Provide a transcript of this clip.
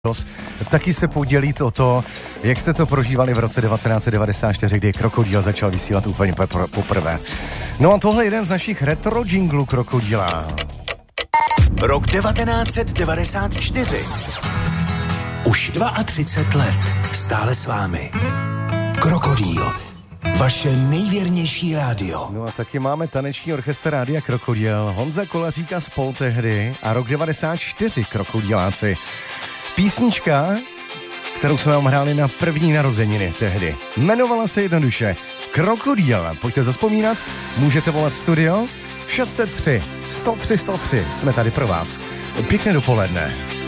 taky se podělit o to, jak jste to prožívali v roce 1994, kdy Krokodýl začal vysílat úplně poprvé. No a tohle je jeden z našich retro jinglů Krokodýla. Rok 1994. Už 32 let stále s vámi. Krokodýl. Vaše nejvěrnější rádio. No a taky máme taneční orchestr Rádia Krokodýl. Honza Kolaříka spol tehdy a rok 94 Krokodýláci. Písnička, kterou jsme vám hráli na první narozeniny tehdy. Jmenovala se jednoduše Krokodýl. Pojďte zazpomínat, můžete volat studio 603 103 103. Jsme tady pro vás. Pěkné dopoledne.